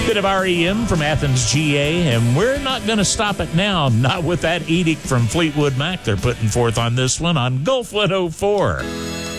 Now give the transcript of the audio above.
Bit of REM from Athens, GA, and we're not going to stop it now, not with that edict from Fleetwood Mac they're putting forth on this one on Gulf 104.